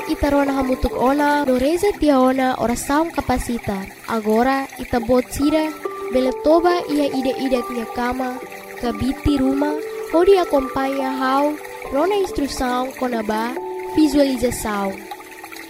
itarona hamutuk ona no reza tia ona oração capacita. Agora itabot sira bele toba ia ide-ide tia kama kabiti rumah pode acompanhar how rona instrução konaba visualização.